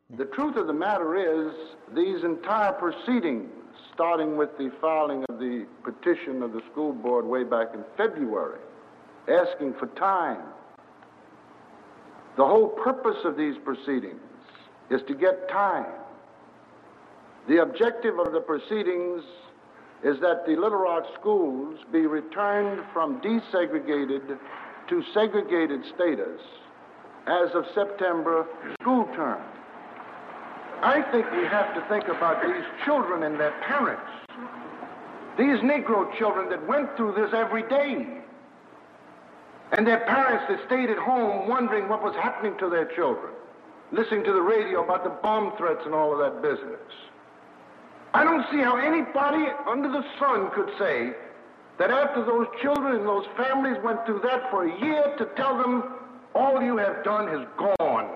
The truth of the matter is, these entire proceedings, starting with the filing of the petition of the school board way back in February, asking for time, the whole purpose of these proceedings is to get time. The objective of the proceedings is that the Little Rock schools be returned from desegregated to segregated status as of September school term. I think we have to think about these children and their parents, these Negro children that went through this every day, and their parents that stayed at home wondering what was happening to their children, listening to the radio about the bomb threats and all of that business. I don't see how anybody under the sun could say that after those children and those families went through that for a year, to tell them all you have done is gone.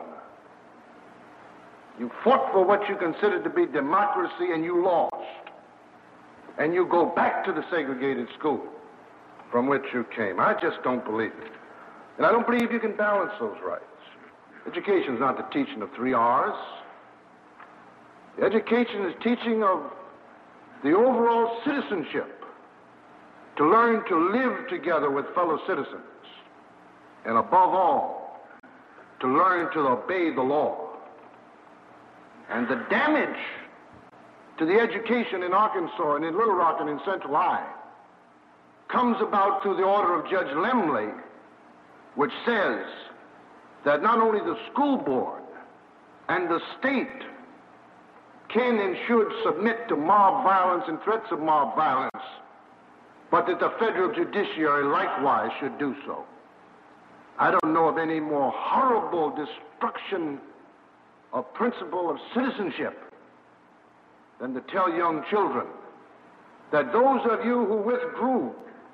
You fought for what you considered to be democracy and you lost. And you go back to the segregated school from which you came. I just don't believe it. And I don't believe you can balance those rights. Education is not the teaching of 3 R's. Education is teaching of the overall citizenship, to learn to live together with fellow citizens, and above all, to learn to obey the law. And the damage to the education in Arkansas and in Little Rock and in Central High comes about through the order of Judge Lemley, which says that not only the school board and the state can and should submit to mob violence and threats of mob violence, but that the federal judiciary likewise should do so. I don't know of any more horrible destruction of principle of citizenship than to tell young children that those of you who withdrew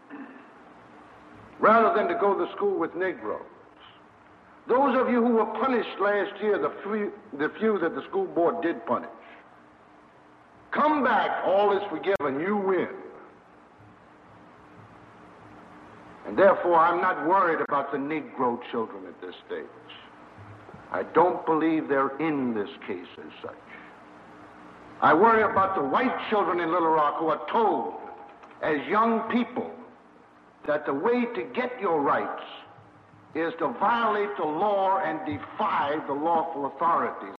rather than to go to school with Negroes, those of you who were punished last year, the few that the school board did punish, come back, all is forgiven, you win. And therefore, I'm not worried about the Negro children at this stage. I don't believe they're in this case as such. I worry about the white children in Little Rock who are told as young people that the way to get your rights is to violate the law and defy the lawful authorities.